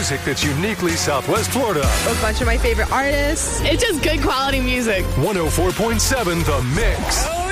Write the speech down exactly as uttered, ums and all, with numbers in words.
music that's uniquely Southwest Florida. A bunch of my favorite artists. It's just good quality music. one oh four point seven The Mix. Oh,